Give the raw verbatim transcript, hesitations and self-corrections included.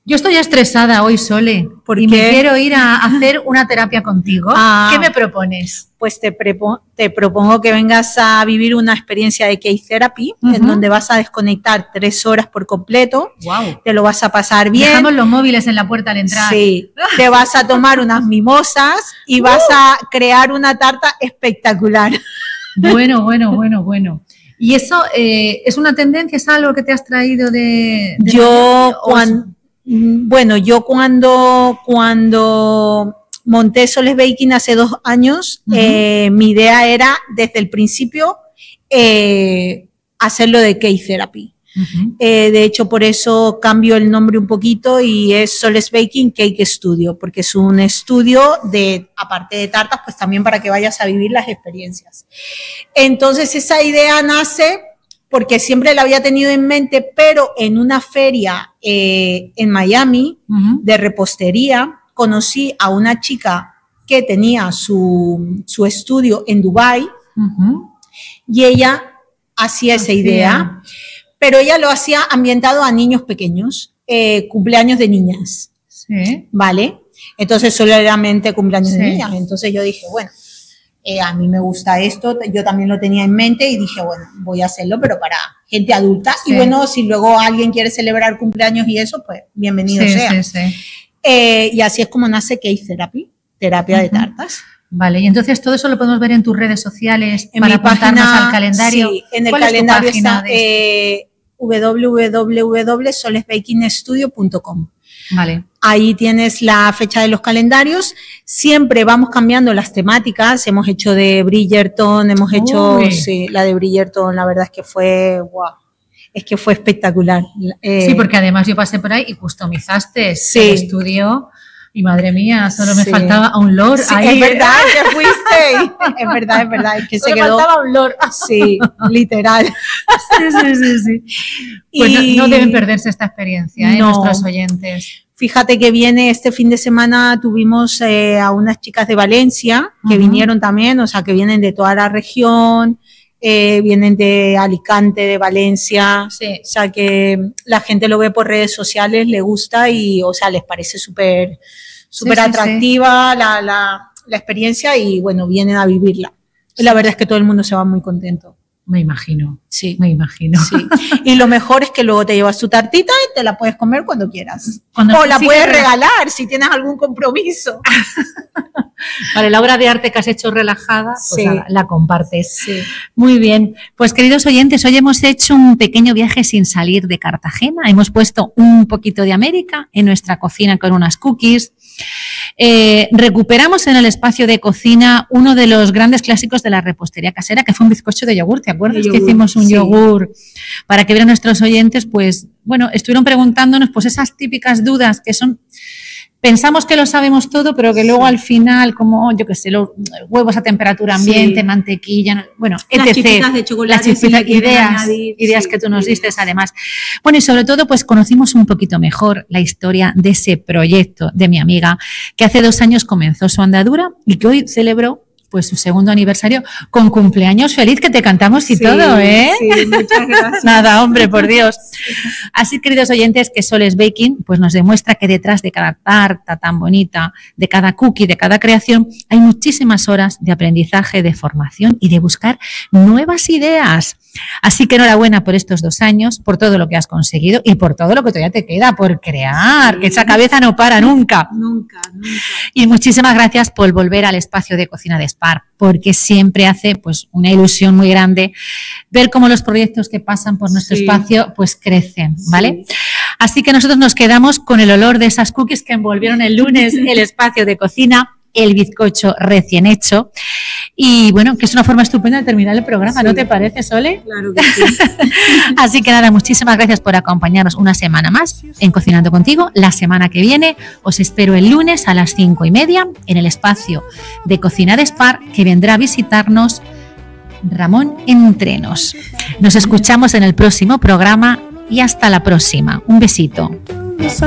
Yo estoy estresada hoy, Sole, ¿Por y qué? me quiero ir a hacer una terapia contigo. Ah. ¿Qué me propones? Pues te, prepo- te propongo que vengas a vivir una experiencia de Case Therapy, Uh-huh. en donde vas a desconectar tres horas por completo. Wow. Te lo vas a pasar bien. Dejamos los móviles en la puerta al entrar. Sí, te vas a tomar unas mimosas y vas a crear una tarta espectacular. Bueno, bueno, bueno, bueno. ¿Y eso eh, es una tendencia? ¿Es algo que te has traído de, de Yo, cuando, cuan, bueno, yo cuando, cuando monté Soles Baking hace dos años, uh-huh. eh, mi idea era desde el principio eh, hacerlo de Cake Therapy. Uh-huh. Eh, de hecho, por eso cambio el nombre un poquito y es Soles Baking Cake Studio, porque es un estudio de, aparte de tartas, pues también para que vayas a vivir las experiencias. Entonces, esa idea nace porque siempre la había tenido en mente, pero en una feria eh, en Miami uh-huh. de repostería, conocí a una chica que tenía su, su estudio en Dubái uh-huh. y ella hacía esa idea. Pero ella lo hacía ambientado a niños pequeños, eh, cumpleaños de niñas, sí. ¿vale? Entonces, solamente cumpleaños sí. de niñas. Entonces yo dije, bueno, eh, a mí me gusta esto, yo también lo tenía en mente y dije, bueno, voy a hacerlo, pero para gente adulta. Sí. Y bueno, si luego alguien quiere celebrar cumpleaños y eso, pues bienvenido sí, sea. Sí, sí. Eh, y así es como nace Cake Therapy, terapia uh-huh. de tartas. Vale, y entonces todo eso lo podemos ver en tus redes sociales en para mi apuntarnos página, al calendario. Sí, en el ¿Cuál calendario es tu página está eh, w w w punto soles baking studio punto com. Vale. Ahí tienes la fecha de los calendarios. Siempre vamos cambiando las temáticas. Hemos hecho de Bridgerton, hemos Uy. hecho sí, la de Bridgerton. La verdad es que fue wow. Es que fue espectacular. Eh, sí, porque además yo pasé por ahí y customizaste sí. el estudio. Y madre mía, solo me sí. faltaba un lord sí, ahí. Es verdad que fuiste. Es verdad, es verdad. Es que solo se quedó. Me faltaba un lord. Sí, literal. Sí, sí, sí. sí. Pues y... no, no deben perderse esta experiencia, ¿eh? No. Nuestros oyentes. Fíjate que viene este fin de semana, tuvimos eh, a unas chicas de Valencia que uh-huh. vinieron también, o sea, que vienen de toda la región. Eh, vienen de Alicante, de Valencia, sí. o sea que la gente lo ve por redes sociales, le gusta y, o sea, les parece súper súper sí, atractiva sí, sí. La, la, la experiencia y, bueno, vienen a vivirla. Sí. La verdad es que todo el mundo se va muy contento. Me imagino, sí, me imagino. Sí. Y lo mejor es que luego te llevas tu tartita y te la puedes comer cuando quieras. Cuando o la puedes regalar si tienes algún compromiso. Vale, la obra de arte que has hecho relajada, pues sí. la, la compartes. Sí. Muy bien. Pues queridos oyentes, hoy hemos hecho un pequeño viaje sin salir de Cartagena. Hemos puesto un poquito de América en nuestra cocina con unas cookies. Eh, recuperamos en el espacio de cocina uno de los grandes clásicos de la repostería casera, que fue un bizcocho de yogur. ¿Te acuerdas yogur, que hicimos un sí. yogur para que vieran nuestros oyentes? Pues, bueno, estuvieron preguntándonos pues esas típicas dudas que son... Pensamos que lo sabemos todo, pero que luego sí. al final, como, yo qué sé, los huevos a temperatura ambiente, sí. mantequilla, bueno, las etcétera. Chispitas de chocolate, las chispitas, si ideas, añadir, ideas sí, que tú nos sí. diste además. Bueno, y sobre todo, pues conocimos un poquito mejor la historia de ese proyecto de mi amiga, que hace dos años comenzó su andadura y que hoy celebró pues su segundo aniversario con cumpleaños feliz, que te cantamos y sí, todo, ¿eh? Sí, muchas gracias. Nada, hombre, por Dios. Así, queridos oyentes, que Soles Baking pues nos demuestra que detrás de cada tarta tan bonita, de cada cookie, de cada creación, hay muchísimas horas de aprendizaje, de formación y de buscar nuevas ideas. Así que enhorabuena por estos dos años, por todo lo que has conseguido y por todo lo que todavía te queda por crear, sí. que esa cabeza no para nunca. Nunca, nunca. Y muchísimas gracias por volver al espacio de cocina de Spar, porque siempre hace pues una ilusión muy grande ver cómo los proyectos que pasan por nuestro sí. espacio pues crecen, ¿vale? Sí. Así que nosotros nos quedamos con el olor de esas cookies que envolvieron el lunes el espacio de cocina, el bizcocho recién hecho. Y bueno, que es una forma estupenda de terminar el programa, sí. ¿no te parece, Sole? Claro que sí. Así que nada, muchísimas gracias por acompañarnos una semana más en Cocinando Contigo. La semana que viene os espero el lunes a las cinco y media en el espacio de Cocina de Spar, que vendrá a visitarnos Ramón Entrenos. Nos escuchamos en el próximo programa y hasta la próxima. Un besito.